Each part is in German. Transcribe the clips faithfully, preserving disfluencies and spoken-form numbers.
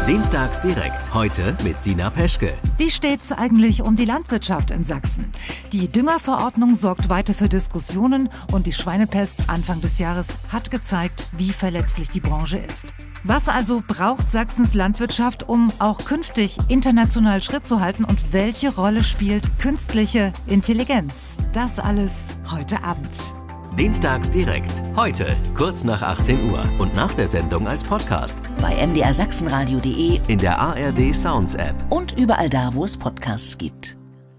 Dienstags direkt. Heute mit Sina Peschke. Wie steht's eigentlich um die Landwirtschaft in Sachsen? Die Düngerverordnung sorgt weiter für Diskussionen und die Schweinepest Anfang des Jahres hat gezeigt, wie verletzlich die Branche ist. Was also braucht Sachsens Landwirtschaft, um auch künftig international Schritt zu halten, und welche Rolle spielt künstliche Intelligenz? Das alles heute Abend. Dienstags direkt. Heute, kurz nach achtzehn Uhr und nach der Sendung als Podcast. Bei m d r sachsenradio punkt de, in der A R D Sounds App und überall da, wo es Podcasts gibt.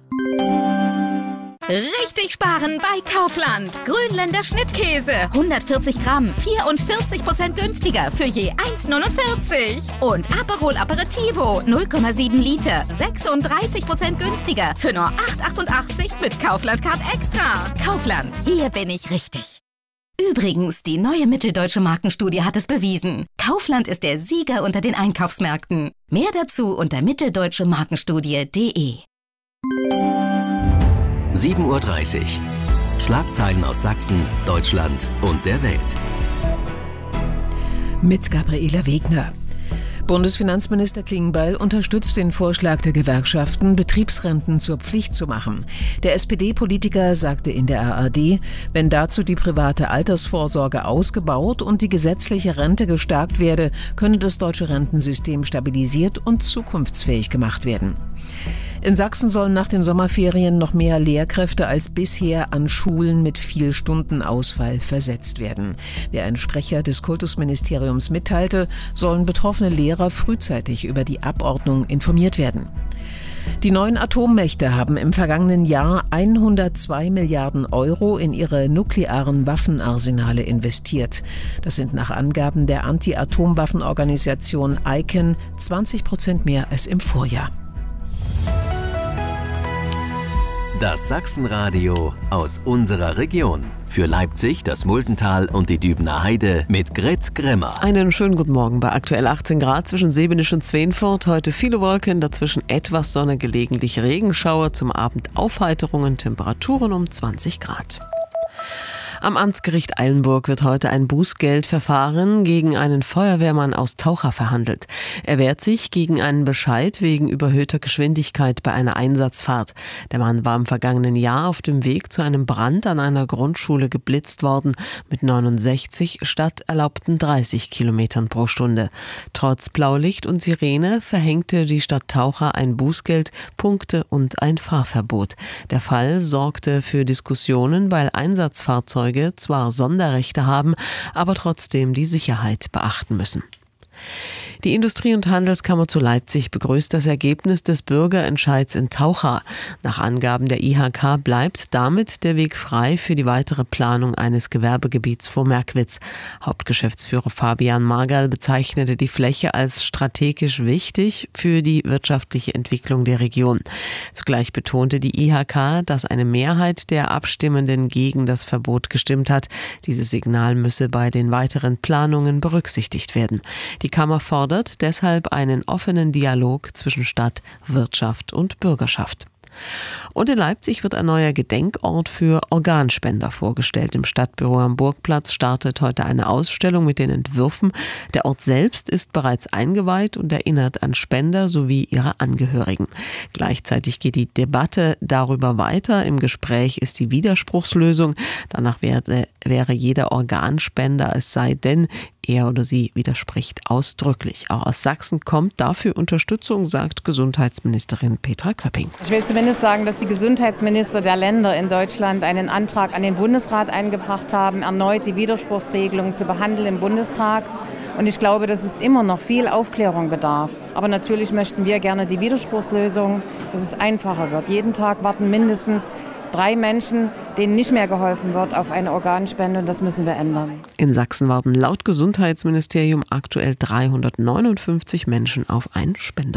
Richtig sparen bei Kaufland. Grünländer Schnittkäse. hundertvierzig Gramm, vierundvierzig Prozent günstiger für je eins neunundvierzig. Und Aperol Aperitivo, null Komma sieben Liter, sechsunddreißig Prozent günstiger für nur acht achtundachtzig mit Kaufland Card Extra. Kaufland, hier bin ich richtig. Übrigens, die neue Mitteldeutsche Markenstudie hat es bewiesen. Kaufland ist der Sieger unter den Einkaufsmärkten. Mehr dazu unter mitteldeutsche markenstudie punkt de. sieben Uhr dreißig. Schlagzeilen aus Sachsen, Deutschland und der Welt. Mit Gabriela Wegner. Bundesfinanzminister Klingbeil unterstützt den Vorschlag der Gewerkschaften, Betriebsrenten zur Pflicht zu machen. Der S P D-Politiker sagte in der A R D, wenn dazu die private Altersvorsorge ausgebaut und die gesetzliche Rente gestärkt werde, könne das deutsche Rentensystem stabilisiert und zukunftsfähig gemacht werden. In Sachsen sollen nach den Sommerferien noch mehr Lehrkräfte als bisher an Schulen mit viel Stundenausfall versetzt werden. Wie ein Sprecher des Kultusministeriums mitteilte, sollen betroffene Lehrer frühzeitig über die Abordnung informiert werden. Die neuen Atommächte haben im vergangenen Jahr hundertzwei Milliarden Euro in ihre nuklearen Waffenarsenale investiert. Das sind nach Angaben der Anti-Atomwaffenorganisation I C A N zwanzig Prozent mehr als im Vorjahr. Das Sachsenradio aus unserer Region. Für Leipzig, das Muldental und die Dübener Heide mit Grit Grimmer. Einen schönen guten Morgen bei aktuell achtzehn Grad zwischen Sebenisch und Zweenfurt. Heute viele Wolken, dazwischen etwas Sonne, gelegentlich Regenschauer. Zum Abend Aufheiterungen, Temperaturen um zwanzig Grad. Am Amtsgericht Eilenburg wird heute ein Bußgeldverfahren gegen einen Feuerwehrmann aus Taucha verhandelt. Er wehrt sich gegen einen Bescheid wegen überhöhter Geschwindigkeit bei einer Einsatzfahrt. Der Mann war im vergangenen Jahr auf dem Weg zu einem Brand an einer Grundschule geblitzt worden mit neunundsechzig statt erlaubten dreißig Kilometern pro Stunde. Trotz Blaulicht und Sirene verhängte die Stadt Taucha ein Bußgeld, Punkte und ein Fahrverbot. Der Fall sorgte für Diskussionen, weil Einsatzfahrzeuge zwar Sonderrechte haben, aber trotzdem die Sicherheit beachten müssen. Die Industrie- und Handelskammer zu Leipzig begrüßt das Ergebnis des Bürgerentscheids in Taucha. Nach Angaben der I H K bleibt damit der Weg frei für die weitere Planung eines Gewerbegebiets vor Merkwitz. Hauptgeschäftsführer Fabian Margal bezeichnete die Fläche als strategisch wichtig für die wirtschaftliche Entwicklung der Region. Zugleich betonte die I H K, dass eine Mehrheit der Abstimmenden gegen das Verbot gestimmt hat. Dieses Signal müsse bei den weiteren Planungen berücksichtigt werden. Die Kammer fordert deshalb einen offenen Dialog zwischen Stadt, Wirtschaft und Bürgerschaft. Und in Leipzig wird ein neuer Gedenkort für Organspender vorgestellt. Im Stadtbüro am Burgplatz startet heute eine Ausstellung mit den Entwürfen. Der Ort selbst ist bereits eingeweiht und erinnert an Spender sowie ihre Angehörigen. Gleichzeitig geht die Debatte darüber weiter. Im Gespräch ist die Widerspruchslösung. Danach wäre, wäre jeder Organspender, es sei denn, er oder sie widerspricht ausdrücklich. Auch aus Sachsen kommt dafür Unterstützung, sagt Gesundheitsministerin Petra Köpping. Ich will zumindest sagen, dass die Gesundheitsminister der Länder in Deutschland einen Antrag an den Bundesrat eingebracht haben, erneut die Widerspruchsregelung zu behandeln im Bundestag. Und ich glaube, dass es immer noch viel Aufklärung bedarf. Aber natürlich möchten wir gerne die Widerspruchslösung, dass es einfacher wird. Jeden Tag warten mindestens drei Menschen, denen nicht mehr geholfen wird, auf eine Organspende, und das müssen wir ändern. In Sachsen warten laut Gesundheitsministerium aktuell dreihundertneunundfünfzig Menschen auf einen Spender.